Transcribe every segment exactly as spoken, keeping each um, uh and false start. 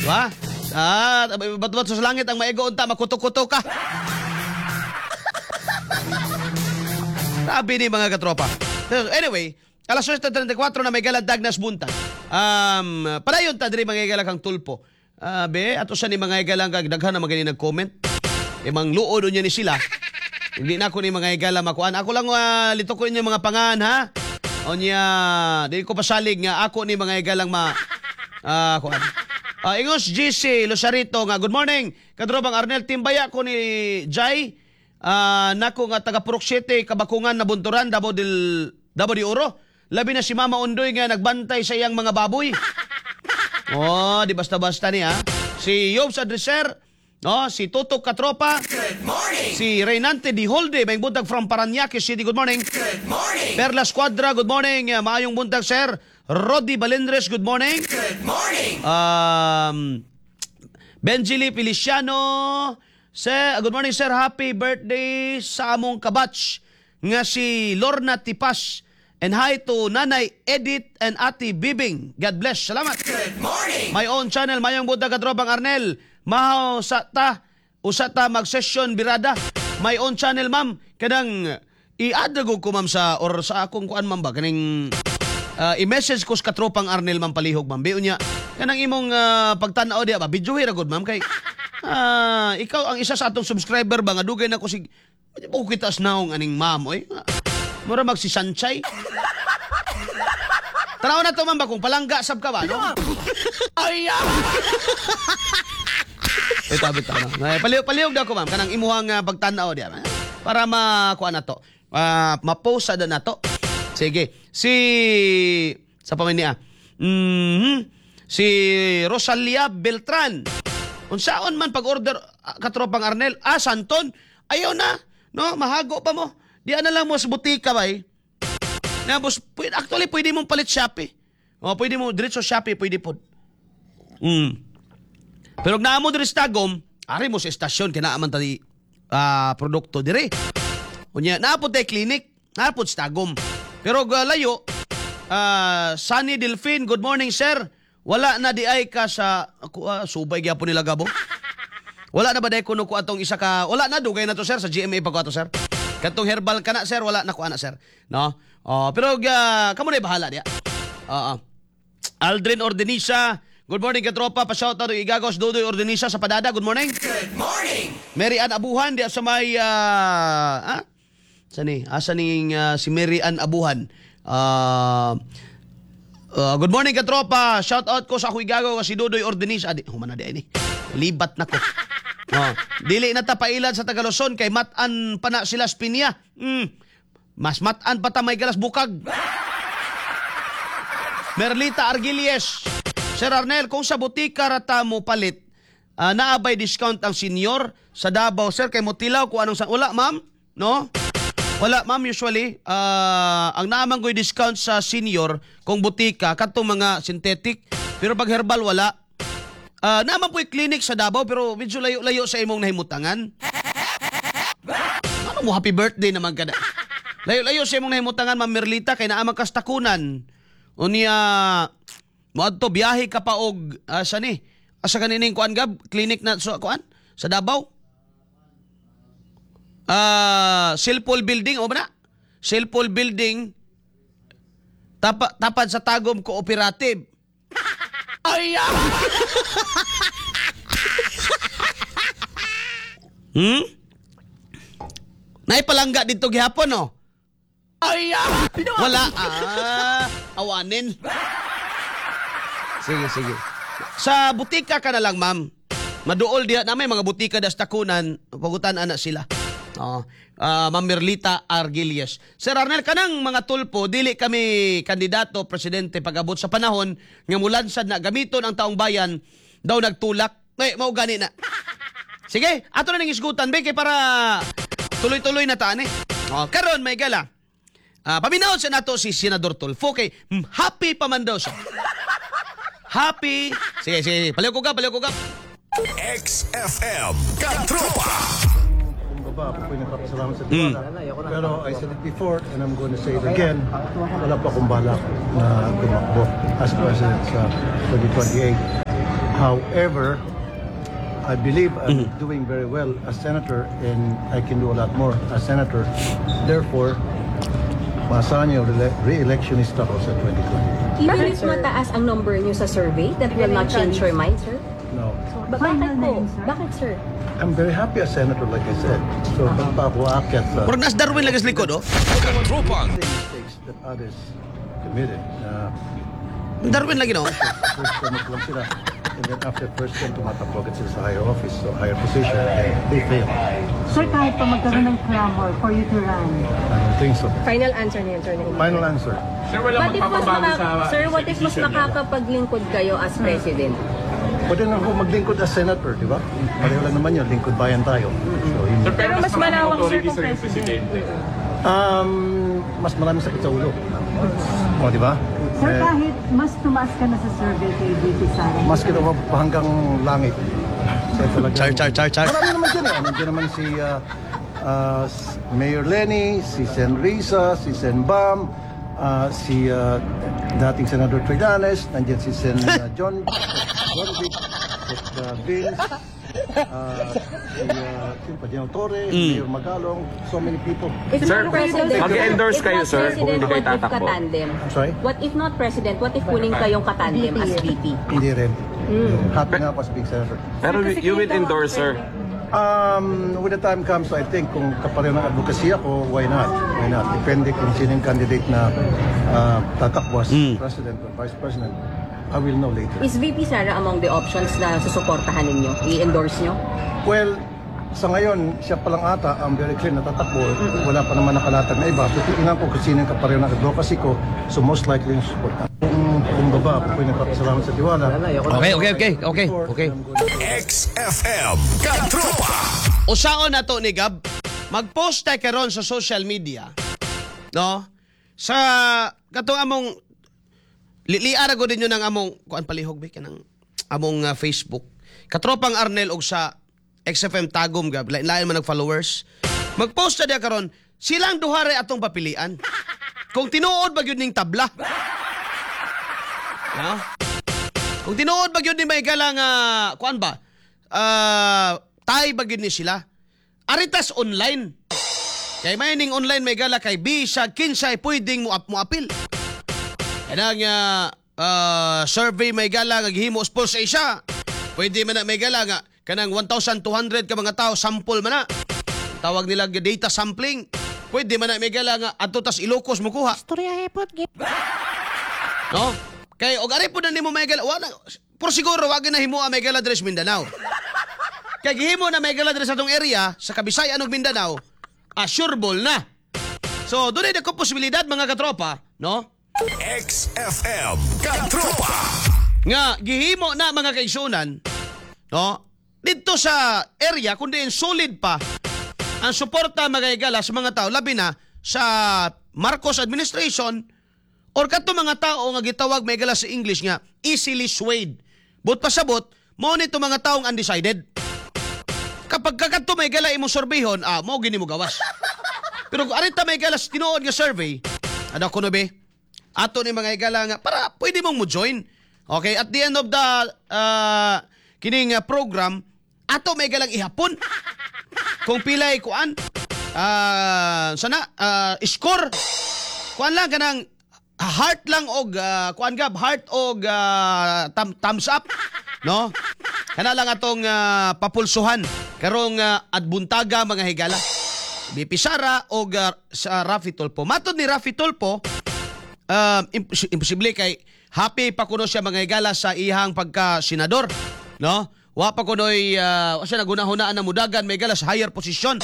Diba? Ah, ba't-ba't sa langit ang maigo unta, makuto-kuto ka. Sabi ni mga katropa. Anyway, alas eight thirty-four na may galandag nas buntag. Um, padayon ta diri mga igalang kang tulpo. Uh, be, ato sa ni mga igalang kag daghan na magani nag-comment. Imang luod niya ni sila. Hindi na ako ni mga igala makuan. Ako lang uh, lito ko inyo mga pangan ha. O niya, di ko pasalig nga ako ni mga igalang ma ah uh, kuan. Uh, Ingos G C Losarito nga good morning. Kadrobang Arnel timbaya ko ni Jai. Uh, nako nga taga Purok City kabakungan na bunturan Davao del Davao de Oro. Labi na si Mama Undoy nga nagbantay sa iyang mga baboy. Oh, di basta-basta ni ha. Si Yobs Adreser, no, si Tutok Katropa. Good morning. Si Reynante Di Holde, may buntag from Parañaque City. Good morning. Good morning. Perla Squadra, good morning. Uh, maayong buntag, sir. Rodi Balendres, good morning. Good morning. Um, Benjili Feliciano, sir, good morning, sir. Happy birthday sa among kabatch nga si Lorna Tipas. And hi to Nanay Edith and Ate Bibing. God bless. Salamat. Good morning. My own channel, mayong buntag Katrobang Arnel. Mahaw sa ta, usa ta mag-session birada. My own channel, ma'am. Kanang i-adagog ko, ma'am, sa, or sa akong kuan, ma'am ba? Kaning uh, i-message ko sa Katropang Arnel, ma'am, palihog, ma'am. Biyo niya, kanang imong uh, pagtanaw diya ba? Videohi ragod, ma'am, kay uh, ikaw ang isa sa atong subscriber ba nga dugay na ko si mo kitas naong aning ma'am, oy. Mura magsisanchay. Tanaw na to, ma'am, ba kung palangga sab ka ba, no? Ay, ito, abit na. Palihog, palihog daw ko, ma'am. Kanang imuhang uh, pagtanaw diya. Para makuha na to. Uh, ma-post na to. Sige. Si... Sa pamilya. Mm-hmm. Si Rosalia Beltran. Unsaon man pag-order uh, Katropang Arnel. Ah, Santon. Ayaw na. No, mahago pa mo. Diyan na lang mo sa butika ba eh. Na, boss, actually, pwede mong palit Shopee. O, pwede mo, diretso Shopee, pwede po. Mm. Pero naamo diri sa Tagum, ari mo sa estasyon, kinaaman tali uh, produkto diri. Unya, naapod tayo clinic, naapod sa Tagum. Pero uh, layo, uh, Sunny Delphine, good morning, sir. Wala na di ay ka sa, ako, uh, subay kaya po nila gabo. Wala na ba day kuno ko atong isa ka, wala na, dugay na to, sir, sa G M A pa ko ato, sir. Katong herbal ka na, sir, wala na ko ana, sir. No? Uh, pero, uh, kamo na bahala diya. Uh, uh. Aldrin Ordenisa, good morning, katropa. Pa-shout out Igagos Dodoy Ordenisa sa Padada. Good morning. Good morning. Mary Ann Abuhan, di sa may, uh, ah? Saan ni? Asa ning uh, si Mary Ann Abuhan. Uh, uh, good morning, katropa. Shout out ko sa ako Igago si Dodoy Ordenisa. Adi, humana di ay ni. Libat na ko. Oh, dili na tapailan sa Tagaloson kay matan pa na sila Spinya. Mm. Mas matan pa ta may galas bukag. Merlita Argilies. Sir Arnel, kung sa butika rata mo palit, uh, naabay discount ang senior sa Davao, sir, kay Motilaw kung anong sa... Wala, ma'am? No? Wala, ma'am, usually. Uh, ang naamang ko'y discount sa senior kung butika, katong mga synthetic. Pero pag herbal, wala. Uh, naamang po'y clinic sa Davao, pero medyo layo-layo sa imong nahimutangan. Ano mo, happy birthday naman ka na. Layo-layo sa imong nahimutangan, ma'am Merlita, kay naamang kastakunan. O niya, moadto biyahe ka pa og asa ni? Asa kanining kuan gab clinic na sa kuan sa Davao? Ah, uh, Silpol Building o ba na? Silpol Building tapa, tapad sa Tagum Cooperative. Ay! Hmm? Naipalangga dito gihapon no? Ay! Wala ah, awanin. Sige, sige. Sa butika ka na lang, ma'am. Maduol diha na may mga butika das takunan, pagutan ana sila. Oh, uh, Ma'am Merlita Argilies. Sir Arnel, kanang mga tulpo, dili kami kandidato presidente pag-abot sa panahon nga mulansad na gamiton ang taong bayan daw nagtulak. Ay, mao gani na. Sige, ato na ning isgutan be kay para tuloy-tuloy na taan eh. Oh, karon may gala. Uh, paminaw sa nato si Senador Tulfo kay mm, happy pa man daw siya. Happy. Sige, sige. Paliw ko ka, paliw ko ka. X F M Katropa. Baba, po pinagpapasalamat sa tiwala. Mm. Pero I said it before and I'm going to say it again. Wala pa akong balak na tumakbo as president sa twenty twenty-eight. However, I believe I'm Mm-hmm. doing very well as senator and I can do a lot more as senator. Therefore, maasahan niyo, re- re-electionist ako sa twenty twenty. Even Bakit, if sir? mataas ang number niyo sa survey, that will not change your mind, sir? No. Ba- bakit po? Bakit, sir? I'm very happy as senator, like I said. So, pag pa ako aakyat sa Murag nas Darwin lagi sa likod, oh. Katropang same mistakes that others committed, uh, Darwin lagi, no? first term lang sila. And then after first term, tumatakbo agad sila sa higher office, so higher position, and they fail. Sir, kahit pa magkaroon ng clamor for you to run, I don't think so. Final answer niyo, sir. Final answer. Sir, wala What if mas, magpapabago maka- sa sir, what if mas decision niyo? makakapaglingkod kayo as president? Pwede na ako maglingkod as senator, di ba? Pareho lang naman yun, lingkod bayan tayo. So, yun. Sir, pero mas malawak, sir, kung kung presidente. Um, mas maraming sakit sa ulo. O, di ba? sir, Eh, kahit mas tumaas ka na sa survey kay V P Sara, mas kinawa pa hanggang langit. So, talagang- Char, char, char, char. Marami naman dyan eh. Nandiyan naman si uh, uh, Mayor Lenny, si Sen Risa, si Sen Bam, uh, si uh, dating Senador Trillanes, nandiyan si Sen uh, John, John Vic, si uh, Vince, uh, si uh, sino pa, General Torre, Mayor Magalong, so many people. If Sir, not president, mag-endorse if kayo, not sir, president, kung hindi kayo what if tatakbo? katandem? I'm sorry? What if not president? What if kunin kayong katandem as V P? Hindi rin. Happy nga ako as big senator. Pero you will endorse, sir. Um, when the time comes, I think kung kapareho ng advocacy ako, why not? Why not? Depende kung sino yung candidate na uh, tatakbo as president or vice president. I will know later. Is V P Sara among the options na susuportahan ninyo? I-endorse nyo? Well, sa ngayon, siya pa lang ata ang very clear na tatakbo. Wala pa naman nakalatag na iba. So, titingnan ko kung sino yung kapareho ng advocacy ko. So, most likely yung support. Kung, kung baba, ako yung nagpapasalamat sa tiwala. Okay, okay, okay, okay, okay. X F M Katropa. Usaon na to ni Gab, mag-post tayo karon sa social media, no? Sa katong among liliara ko din yun ng among kuan palihog ba kanang among uh, Facebook. Katropang Arnel og sa X F M Tagum Gab, lain-lain man nag-followers. Mag-post na diya karon, silang duhare atong papilian. Kung tinuod ba gyud ning tabla. No? Kung tinuod ba gyud ni may galang uh, kuan ba? Ah, uh, tay ba gyud ni sila? Aritas online. Kay may ning online may gala kay bisa kinsay pwedeng mo up mo apil. Kanang uh, uh, survey may gala nga gihimo sa isa. Pwede man na may gala nga kanang one thousand two hundred ka mga tao sample man na. Tawag nila nga data sampling. Pwede man na may gala nga adto tas Ilocos mo kuha. Storya hepot. No? Kay og ari pud na nimo may gala wala por siguro wag na himo may gala dres Mindanao. Kay gihimo na may gala dres atong area sa Kabisayan ug Mindanao, assureable na. So dunay na ko posibilidad mga katropa, no? X F M Katropa. Nga gihimo na mga kaigsunan, no? Dito sa area kundi solid pa ang suporta magayagala sa mga tao labi na sa Marcos administration or kato mga tao nga gitawag may gala sa English nga easily swayed. But pasabot mo nito mga taong undecided. Kapag kakato may gala imong sorbihon, ah mo gini mo gawas. Pero kung arita may gala sa tinuod nga survey, ano kuno be? Ato ni mga igala nga para pwede mong mo join. Okay, at the end of the uh, kining uh, program, ato may galang ihapon. Kung pilay kuan, uh, sana uh, score. Kuan lang kanang heart lang og uh, kuan gab heart og uh, tam, thumbs up, no? Kana lang atong uh, papulsuhan karong uh, adbuntaga mga higala. B P Sara og uh, sa Raffy Tulfo. Matod ni Raffy Tulfo, uh, impos- imposible kay happy pa kuno siya mga higala sa ihang pagka-senador, no? Wa pa kuno'y uh, siya nagunahunaan na mudagan may higala sa higher position.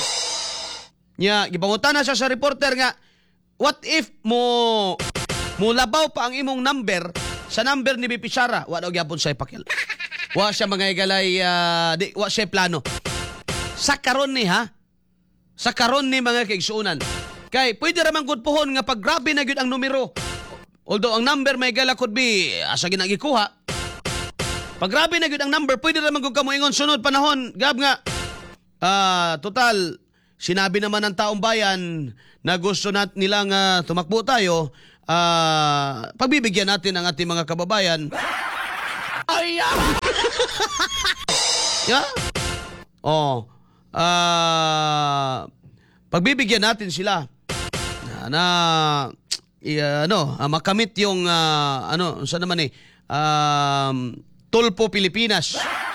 Nya gipangutan na siya sa reporter nga, what if mo mo labaw pa ang imong number sa number ni B P Sara, wa daw gyapon sa ipakil. Wa siya mga higalay uh, di wa siya plano. Sa karon ni ha. Sa karon ni mga kaigsuunan. Kay pwede ra man gud pohon nga pag grabe na gyud ang numero. Although ang number may gala could be asa ginagikuha. Pag grabe na gyud ang number, pwede ra man gud kamo ingon sunod panahon, gab nga ah total sinabi naman ng taong bayan na gusto nat nilang uh, tumakbo tayo, ah pagbibigyan natin ang ating mga kababayan. Ay! Yeah? Oh. Ah, pagbibigyan natin sila na, na i- ano, ah, makamit yung ah, ano, saan naman eh, um, Tulpo Pilipinas.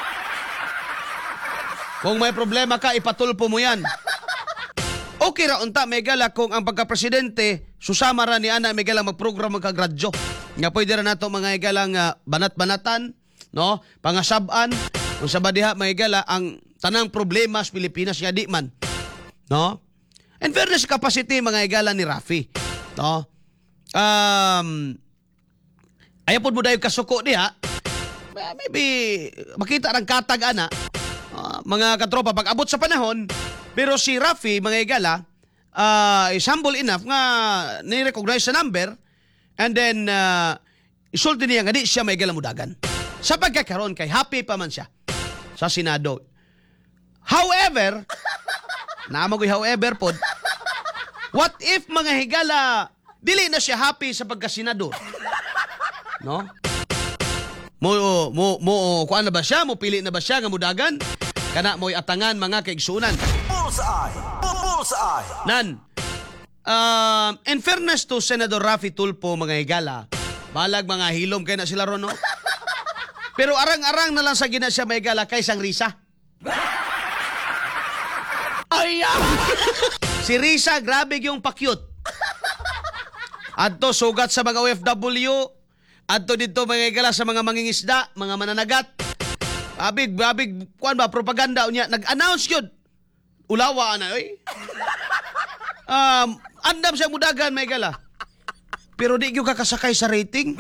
Kung may problema ka, ipatulpo mo yan. Okay ra unta may gala kung ang pagka-presidente susama ra ni ana may gala magprogram magkagradyo. Nga pwede ra nato mga igalang uh, banat-banatan, no? Pangasab-an kung sa badiha may gala ang tanang problema sa Pilipinas nga di man. No? And fairness capacity mga igala ni Rafi, no? Um Ayaw po mo dahil kasuko diha. Maybe makita rang katag ana. Uh, mga katropa, pag abot sa panahon, pero si Rafi, mga igala, uh, is humble enough nga ni-recognize sa number and then uh, isulti niya nga di siya may igala mudagan. Sa pagkakaroon kay happy pa man siya sa Senado. However, namagoy however po, what if mga higala, dili na siya happy sa pagka-senador? No? Mo, mo, mo, kuan na ba siya? Mo pili na ba siya nga mudagan? Kana mo'y atangan mga kaigsunan. Bullseye! Bullseye! Nan, um, in fairness to Senator Rafi Tulfo, mga higala, balag mga hilom kayo na sila ron, no? Pero arang-arang na lang sa gina siya, mga higala, kaysang Risa. Ay, ah! Si Risa, grabe yung pakyut. Adto, sugat sa mga O F W, adto dito, mga higala, sa mga mangingisda, mga mananagat. Abig, abig, kuan ba, propaganda niya. Nag-announce yun. Ulawa na, oy. Um, andam siya mudagan, may gala. Pero di yung kakasakay sa rating.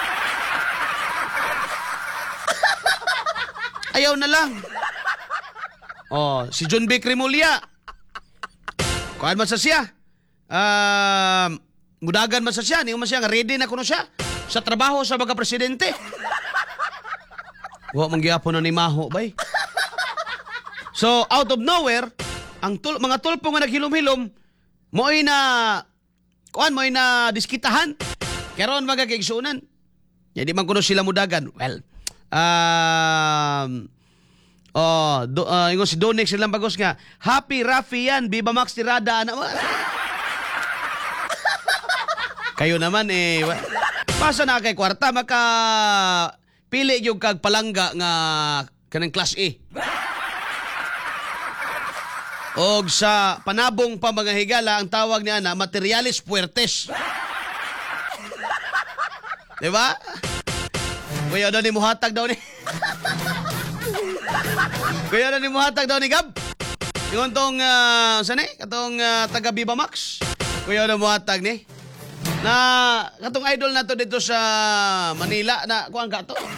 Ayaw na lang. Oh, si John B. Cremulya. Kuan man sa siya. Um, mudagan man sa siya. Niyo man siya, nga ready na kuno siya. Sa trabaho sa mga presidente. Wa man gyapon na ni Maho, bay. So, out of nowhere, ang tul mga tulpo nga naghilom-hilom, mo'y na, kuan, mo'y na diskitahan. Karon mga kaigsunan. Jadi man kuno sila mudagan. Well, um, oh, do, uh, ingon si Donix silang bagos nga, Happy Rafi yan, Viva Max Tirada. Ano? Kayo naman eh, pasa na kay kwarta, maka pili yung kag palangga nga kanang class A. Og sa panabong pa mga higala, ang tawag niya na materialis puertes. Diba? Kuya daw ni muhatag daw ni. Kuya daw ni muhatag daw ni Gab. Yung tong, uh, saan eh? Katong uh, taga Viva Max. Kuya daw muhatag ni. Na katong idol na to dito sa Manila na kuan ka to.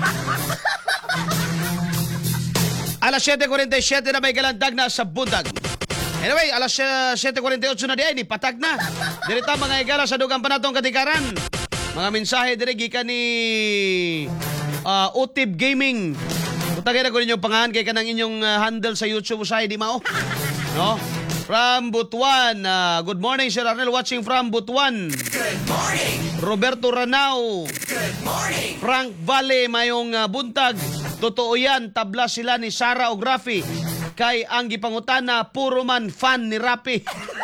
Alas seven forty-seven na may galandag na sa bundag. Anyway, alas seven forty-eight na di ay patag na. Dirita mga igala sa dugang panatong katikaran. Mga mensahe dire gikan ni uh, Utib Gaming. Butagay na ko ninyong pangahan kay kanang inyong uh, handle sa YouTube usay di mao. No? From Butuan. Uh, good morning, Sir Arnel. Watching from Butuan. Good morning. Roberto Ranao. Good morning. Frank Valle, mayong uh, buntag. Totoo yan, tabla sila ni Sara o Rafi. Kay ang gipangutana, puro man fan ni Rafi.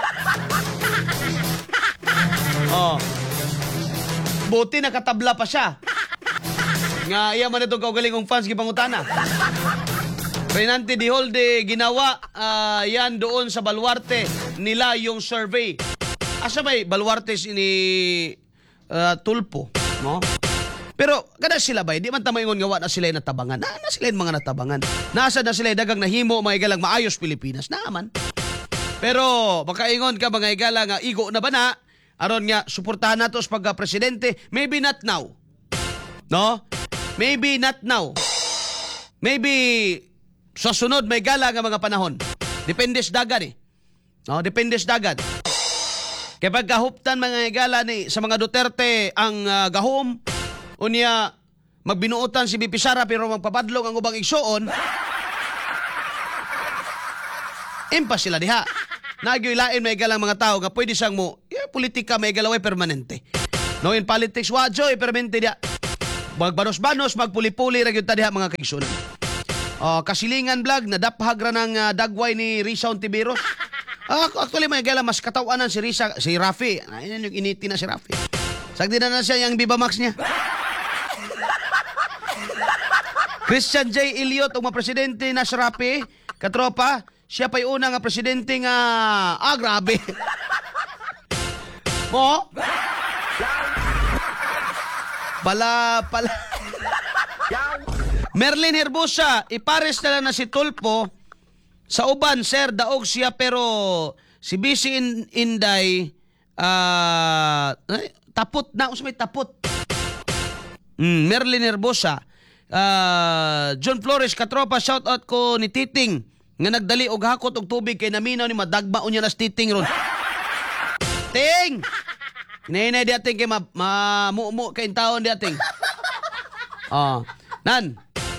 Oh. Buti nakatabla pa siya. Nga iya man itong kaugalingong fans gipangutana. Renante Di Holde, ginawa uh, yan doon sa Baluarte nila yung survey. Asa may Baluarte ni uh, Tulpo, no? Pero kada sila ba, di man tama ingon nga wa na sila natabangan. Na, na sila mga natabangan. Nasa na sila dagang nahimo mga igalang maayos Pilipinas. Naaman. Pero makaingon ka mga igala nga igo na ba na? Aron nga suportahan nato sa pagka-presidente, maybe not now. No? Maybe not now. Maybe sa sunod may gala nga mga panahon. Depende sa dagan eh. No, depende sa dagan. Kaya pagkahuptan mga igala ni sa mga Duterte ang uh, gahom, unya magbinuotan si B P Sara pero magpapadlong ang ubang igsuon, impas sila diha. Nagyoylain may galang mga tao nga pwede sang mo, yeah, politika may galaway permanente. No, in politics, wadyo, eh, permanente diha. magbanos-banos, magpuli-puli ra gyud ta diha mga kaigsunan. Oh, kasilingan vlog nadaphag ra ng uh, dagway ni Risa Ontiveros. Ah, actually may gala mas katawanan si Risa, si Rafi. Ayun yung initi na si Rafi. Sagdi na na siya yung Viva Max niya. Christian J. Elliot, ang mga presidente na si Rafi, katropa, siya pa yung una nga presidente nga, ah, grabe. Mo? Pala, pala. Merlin Herbosa, ipares na lang na si Tulpo sa uban, sir, daog siya, pero si B C In Inday, ah, uh, tapot na, usay may tapot. Mm, Merlin Herbosa, uh, John Flores, katropa, shout out ko ni Titing, nga nagdali og hakot og tubig kay naminaw ni madagma unya nas Titing ron. Ting! Nay-nay di ating kay mamumu kay taon di ating. Oh, nan.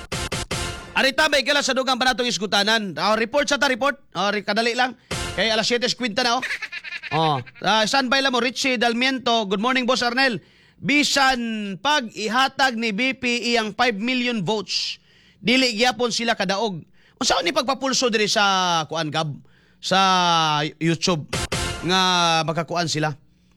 Arita may kala sa dugang panatong iskutanan. Oh, report sa ta, report. Oh, kadali lang. Kay alas siyete kwenta na oh. Oh, uh, standby lang mo Richie Dalmiento. Good morning, Boss Arnel. Bisan pag ihatag ni B P iyang five million votes, dili gyapon sila kadaog. Unsa ni pagpapulso diri sa kuan gab sa YouTube nga makakuan sila?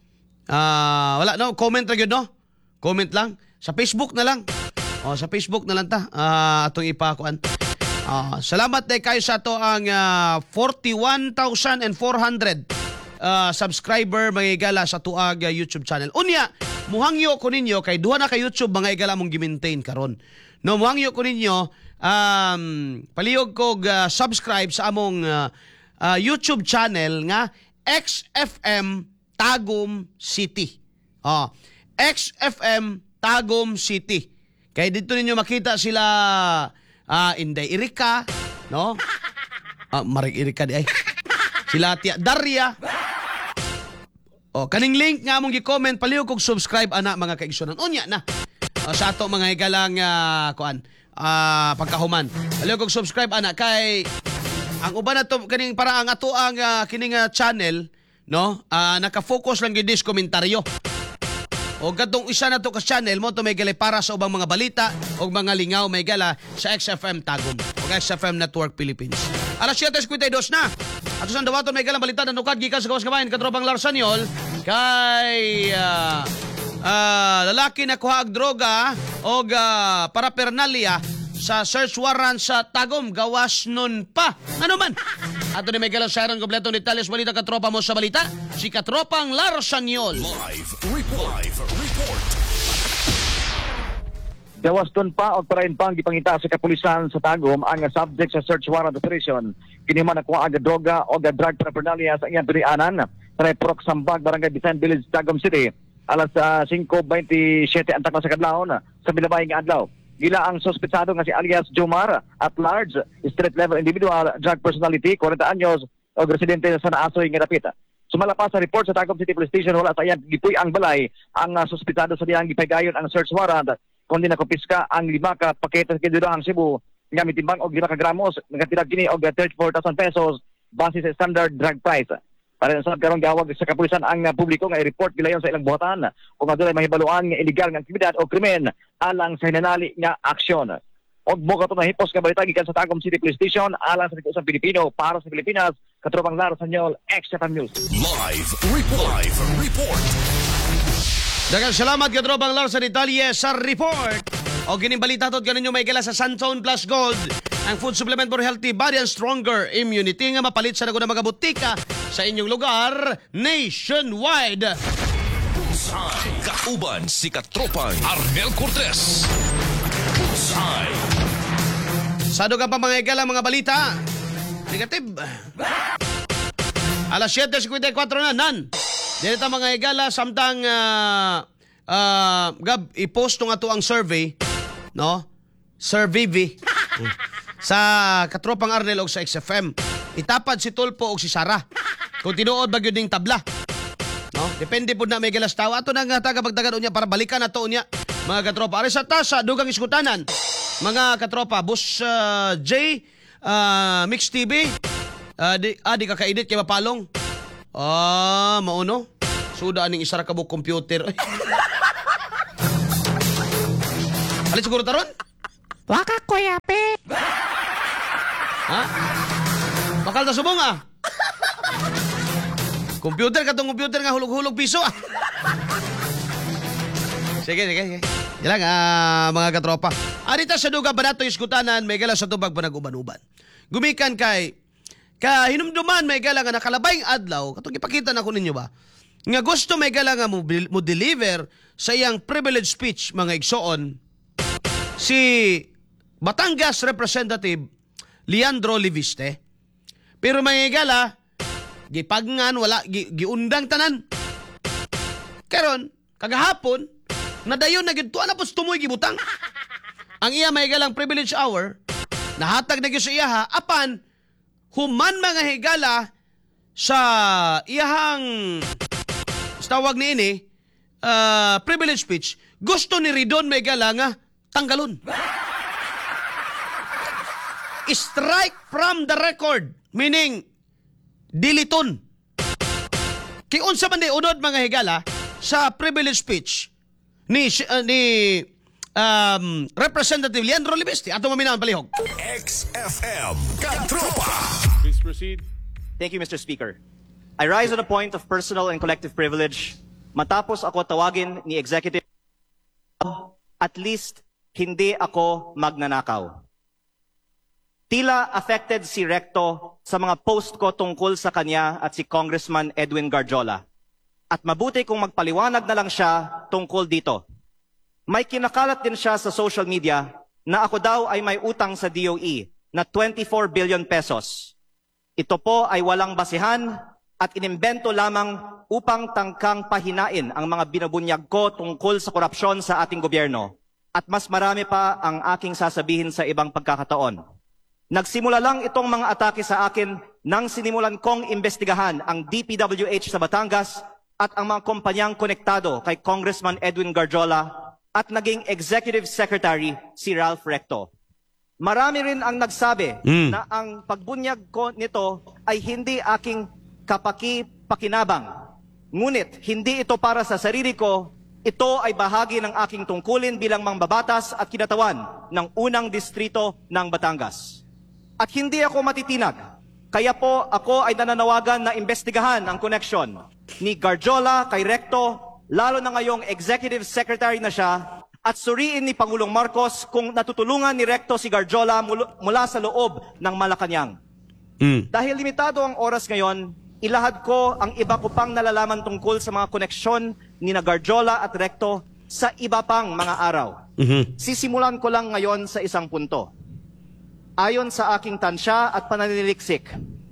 Ah, uh, wala no, comment ra gyud no. Comment lang sa Facebook na lang. Oh, sa Facebook na lang ta. Ah, uh, atong ipakuan. Ah, uh, salamat day kayo sa to ang uh, forty-one thousand four hundred uh, subscriber mga igala sa tuag uh, YouTube channel. Unya, muhangyo ko ninyo kay duha na kay YouTube mga igala mong gi-maintain karon. No, muhangyo ko ninyo um palihog kog uh, subscribe sa among uh, uh, YouTube channel nga X F M Tagum City. Oh, X F M Tagum City. Kaya dito ninyo makita sila uh, Inday Erika, no? Ah, Marig Erika di ay. Sila Tia Daria. Oh, kaning link nga mong gi-comment palihog kog subscribe ana mga kaigsunan. Unya na. Uh, sa ato mga igalang uh, kuan, uh, pagkahuman. Palihog kog subscribe ana kay ang uban nato kaning para ang ato ang uh, kining uh, channel, no? Uh, naka-focus lang gid dis komentaryo. O gadtong isa na to ka channel mo to may gali para sa ubang mga balita o mga lingaw may gala sa X F M Tagum o X F M Network Philippines. Alas siyete kwenta y dos na. Ato sa dawaton may galang balita na nukad gikan sa gawas kamayan katropang Larsanyol kay uh, uh, lalaki na kuha og droga o uh, paraphernalia sa search warrant sa Tagum gawas nun pa. Ano man? Ato ni may galang sa kompletong detalyes balita katropa mo sa balita si katropang Larsanyol. Live report. Live report. Gawas doon pa o tarayin pang gipangita sa kapulisan sa Tagum ang subject sa search warrant operation. Kini man nakuha aga droga o aga drug paraphernalia sa iyang dirianan sa Prok Sambag, Barangay Bisan Village, Tagum City. Alas uh, five twenty-seven ang takla sa kadlawon sa Bilabay nga adlaw. Gila ang sospetsado nga si alias Jomar at large, street level individual, drug personality, forty anyos o residente sa Naasoy nga dapit. Sumala pa sa report sa Tagum City Police Station wala sa iyang gipuy ang balay ang uh, sospetsado sa diyang gipaygayon ang search warrant kundi nakupiska ang lima ka pakete sa Kidurang Cebu nga mitimbang og lima ka gramos nagatidag kini og thirty-four thousand pesos base sa standard drug price. Para sa karong gawag sa kapulisan ang uh, publiko nga i-report gilayon sa ilang buhatan kung adunay mahibaluan nga illegal nga aktibidad o krimen alang sa hinanali nga aksyon. Og mo kato na hipos nga balita gikan sa Tagum City Police Station alang sa sa Pilipino para sa Pilipinas katropang Larsanyol X F M News. Live report. Live report. Daghang salamat katropang Lars sa detalye sa report. O gining balita tot kaninyo may gala sa Santone Plus Gold, ang food supplement for healthy body and stronger immunity nga mapalit sa nago ng mga butika sa inyong lugar nationwide. Bullseye. Kauban si katropang Arnel Cortez. Bullseye. Sa dugang pa mga igala mga balita. Negative. Alas siyete kwenta y kwatro na, nan. Dito mga igala, samtang uh, uh, Gab, i-post nung ato ang survey, no? Survey sa katropang Arnel o sa X F M. Itapad si Tulpo o si Sara. Kung tinuod ba yun ding tabla. No? Depende po na may galas tao. Ato na nga tagapagtagan niya para balikan na to niya. Mga katropa. Ari sa tasa, dugang iskutanan. Mga katropa, Boss uh, J, uh, Mix T V, uh, di, ah, di kakainit kay mapalong. Ah, mauno. Suda aning isara ka bu computer. Balik siguro taron? Waka kuya pe. Ha? Bakal ta subong ah. Computer katong computer nga hulog-hulog piso ah. Sige, sige, sige. Yan lang, ah, mga katropa. Arita sa duga ba nato iskutanan, may gala sa tubag pa nag-uban-uban. Gumikan kay, ka hinumduman may gala nga nakalabayng adlaw, katong ipakita na ko ninyo ba, nga gusto may gala nga mo, mo deliver sa iyang privilege speech, mga igsoon, si Batangas Representative Leandro Liviste. Pero mga gala, gipagngan, wala, gi, giundang tanan. Karon, kagahapon, nadayon na gituan na po tumoy gibutang. Ang iya may galang privilege hour, nahatag na gyud sa iyaha, apan, human mga higala sa iyahang tawag ni ini, uh, privilege speech, gusto ni Ridon may gala nga tanggalon. Strike from the record, meaning diliton. Kay unsa man di unod mga higala sa privilege speech ni uh, ni um, Representative Leandro Liviste. Ato maminawan palihog. X F M Katropa. Please proceed. Thank you, Mister Speaker. I rise on a point of personal and collective privilege matapos ako tawagin ni Executive at least hindi ako magnanakaw. Tila affected si Recto sa mga post ko tungkol sa kanya at si Congressman Edwin Garjola. At mabuti kung magpaliwanag na lang siya tungkol dito. May kinakalat din siya sa social media na ako daw ay may utang sa D O E na twenty-four billion pesos. Ito po ay walang basihan at inimbento lamang upang tangkang pahinain ang mga binabunyag ko tungkol sa korupsyon sa ating gobyerno. At mas marami pa ang aking sasabihin sa ibang pagkakataon. Nagsimula lang itong mga atake sa akin nang sinimulan kong imbestigahan ang D P W H sa Batangas at ang mga kumpanyang konektado kay Congressman Edwin Garjola at naging Executive Secretary si Ralph Recto. Marami rin ang nagsabi Mm. na ang pagbunyag ko nito ay hindi aking kapaki-pakinabang. Ngunit hindi ito para sa sarili ko, ito ay bahagi ng aking tungkulin bilang mangbabatas at kinatawan ng unang distrito ng Batangas. At hindi ako matitinag, kaya po ako ay nananawagan na imbestigahan ang koneksyon ni Garjola kay Recto, lalo na ngayong Executive Secretary na siya, at suriin ni Pangulong Marcos kung natutulungan ni Recto si Garjola mula sa loob ng Malacanang. Mm. Dahil limitado ang oras ngayon, ilahad ko ang iba ko pang nalalaman tungkol sa mga koneksyon ni na Garjola at Recto sa iba pang mga araw. Mhm. Sisimulan ko lang ngayon sa isang punto. Ayon sa aking tansya at pananiliksik,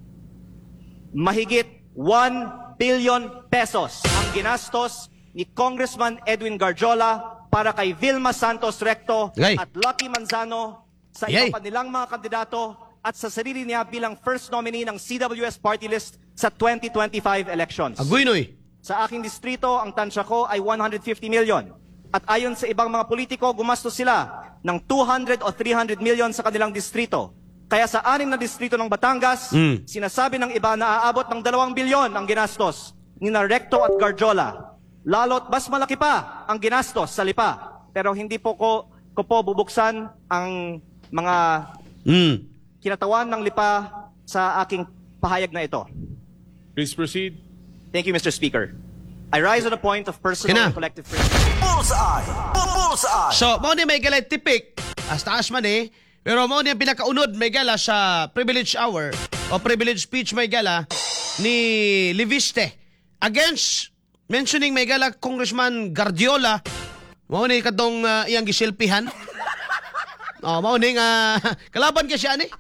mahigit one billion pesos ang ginastos ni Congressman Edwin Garjola para kay Vilma Santos Recto Yay. at Lucky Manzano sa Yay. iba pa nilang mga kandidato at sa sarili niya bilang first nominee ng C W S party list sa twenty twenty-five elections. Agoy noy. Sa aking distrito, ang tansya ko ay one hundred fifty million. At ayon sa ibang mga politiko, gumastos sila ng two hundred o three hundred million sa kanilang distrito. Kaya sa anim na distrito ng Batangas, Mm. sinasabi ng iba na aabot ng dalawang bilyon ang ginastos ni na Recto at Garjola. Lalo't mas malaki pa ang ginastos sa Lipa. Pero hindi po ko, ko po bubuksan ang mga Mm. kinatawan ng Lipa sa aking pahayag na ito. Please proceed. Thank you, Mister Speaker. I rise on a point of personal Kina. and collective privilege. Bullseye. Bullseye. So, mo ni may gala tipik, as taas man eh, pero mo ni ang pinakaunod may gala sa privilege hour o privilege speech may gala ni Liviste against mentioning may gala Congressman Guardiola. Mo ni katong uh, iyang gisilpihan. Oh, mo ni nga kalaban ka siya ni.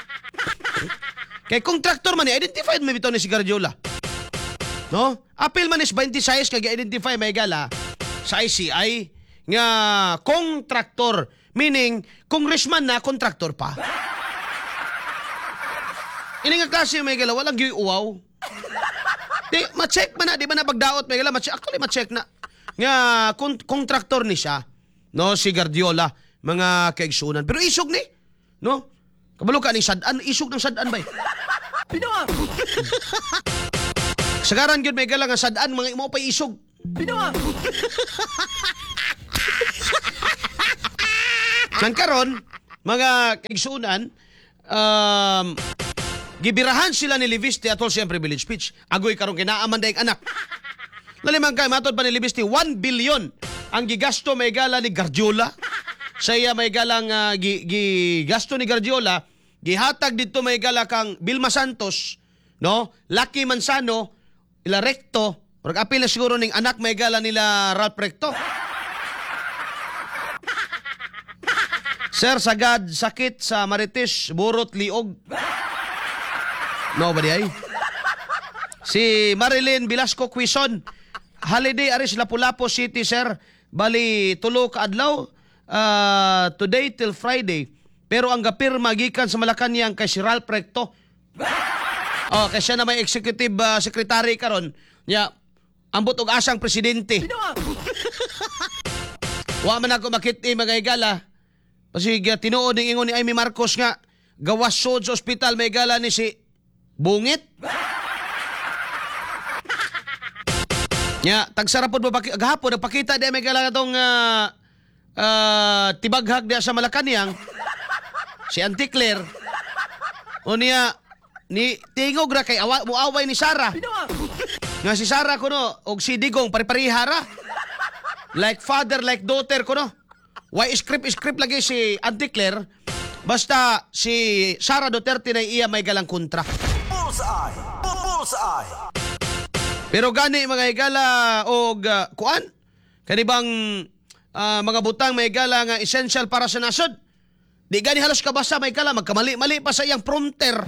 Kay contractor man ni identified may bitaw ni si Guardiola. No? Apil man is twenty-six kag identify may gala sa I C I nga contractor, meaning congressman na contractor pa. Ini nga klase may gala walang gyud uwaw. Di ma-check man na, di ba na pagdaot may gala ma-check actually ma-check na nga kon- contractor ni siya. No, si Guardiola mga kaigsunan. Pero isog ni, no? Kabalo ka ni sadan, isog ng sadan ba? Pinawa. Sagaran gyud may gala nga sadan mga imo pa isog. Pinawa. Nang karon, mga kaigsunan, um, gibirahan sila ni Liviste atol siyang privilege speech. Agoy karon kinaaman daig anak. Lalimang kay matod pa ni Liviste, one billion ang gigasto may gala ni Gardiola. Sa iya may galang uh, gi, gigasto ni Gardiola, gihatag dito may gala kang Vilma Santos, no? Lucky Manzano, ila Recto, ug apil na siguro ning anak may gala nila Ralph Recto. Sir, sagad sakit sa Marites, burot liog. No ba di ay? Si Marilyn Velasco Quizon, holiday aris Lapu-Lapu City, sir. Bali tulo ka adlaw, uh, today till Friday. Pero ang gapirma gikan sa Malacañang kay si Ralph Recto. Oh, kay siya na may executive uh, secretary karon. Nya ambot og asang presidente. Wa man ako makiti mga igala. Kasi tinuod ng ingon ni Amy Marcos nga gawas sod sa ospital may gala ni si Bungit. Nya tagsarapod mo paki gahapon nagpakita di may gala tong uh, uh, tibaghag dia sa Malacañang si Auntie Claire. O niya ni tingog ra kay awa, muaway ni Sarah. Nga si Sarah kuno og si Digong pare-parehara. Like father like daughter kuno. Why script script lagi si Auntie Claire basta si Sara Duterte na iya may galang kontra. Bullseye. Bullseye. Pero gani mga higala og uh, kuan kanibang uh, mga butang may higala nga essential para sa nasod. Di gani halos kabasa may higala magkamali-mali pa sa iyang prompter.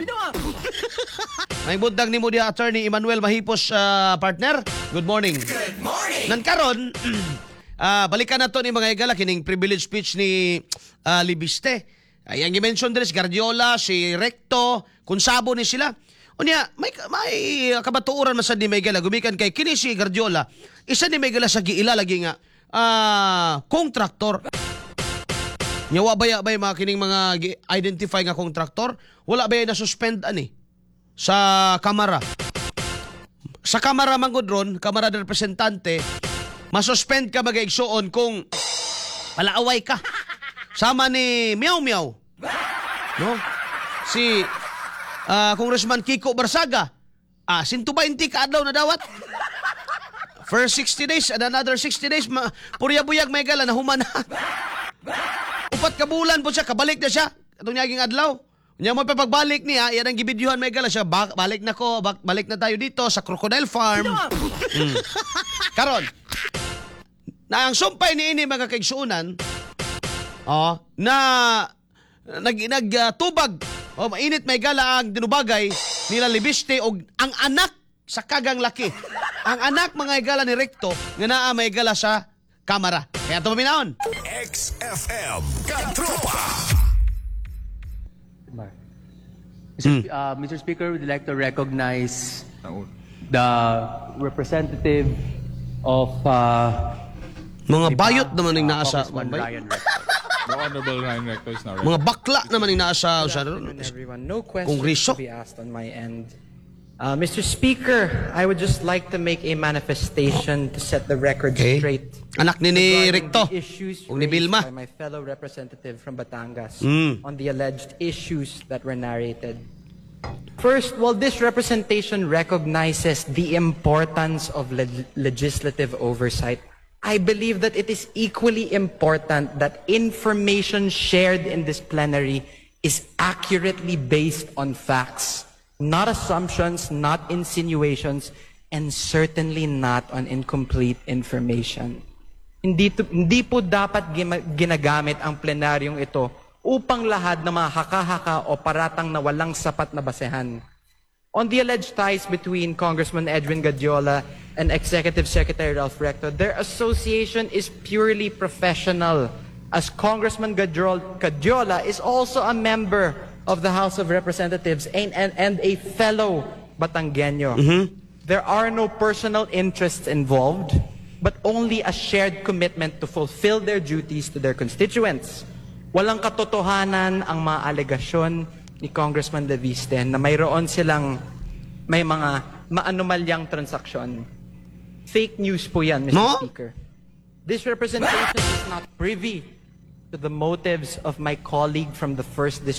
May butang nimo diha Attorney Emmanuel Mahipos uh, partner. Good morning. Good morning. Nan karon Uh, balikan na to ni mga higala kining privilege speech ni uh, Liviste. Ay ang i-mention din si Gardiola, si Recto, kung sabo ni sila. Unya, may, may kabatuuran man sa ni may higala. Gumikan kay kini si Gardiola. Isa ni may higala sa giila lagi nga uh, contractor. Nyawa baya ba yung mga kining mga identify nga contractor? Wala ba yung na-suspend ani sa kamara? Sa kamara mangudron, kamara de representante, masuspend ka mag-igsuon kung palaaway ka. Sama ni Meow Meow. No? Si uh, Congressman Kiko Barsaga. Ah, one hundred twenty ka adlaw na dawat. First sixty days and another sixty days, ma- purya-buyag may gala na humana. Upat ka bulan po siya, kabalik na siya. Itong niyaging adlaw. Nya mo pa pagbalik niya, yan ang gibidyohan may gala siya. Ba- balik na ko, bak- balik na tayo dito sa Crocodile Farm. Mm. Karon, na ang sumpay ni ini mga kaigsuunan, oh, na nag nagtubag uh, oh, mainit may gala ang dinubagay nila Liviste og ang anak sa kagang laki. Ang anak mga igala ni Recto nga naa may gala sa kamera. Kaya ito maminaon. X F M Katropa. Mister Uh, Mister Speaker, would like to recognize the representative of uh, mga bayot naman yung naasa. Congressman Ryan Recto. The Honorable Ryan Recto is now ready. Mga bakla naman yung naasa. Everyone, no questions Kongreso. to be asked on my end. Uh, Mister Speaker, I would just like to make a manifestation to set the record Okay. straight. Anak ni ni regarding Recto. the issues O ni raised Vilma. by my fellow representative from Batangas Mm. on the alleged issues that were narrated. First, while this representation recognizes the importance of leg- legislative oversight, I believe that it is equally important that information shared in this plenary is accurately based on facts, not assumptions, not insinuations, and certainly not on incomplete information. Hindi, to, hindi po dapat gima- ginagamit ang plenaryong ito upang lahad ng mga haka-haka o paratang na walang sapat na basehan. On the alleged ties between Congressman Edwin Gadiola and Executive Secretary Ralph Recto, their association is purely professional, as Congressman Gadiola, Gadiola is also a member of the House of Representatives and, and, and a fellow Batangueño. Mm-hmm. There are no personal interests involved, but only a shared commitment to fulfill their duties to their constituents. Walang katotohanan ang mga alegasyon ni Congressman Liviste na mayroon silang may mga maanumalyang transaksyon. Fake news po yan, Mister No? Speaker. This representation is not privy to the motives of my colleague from the first district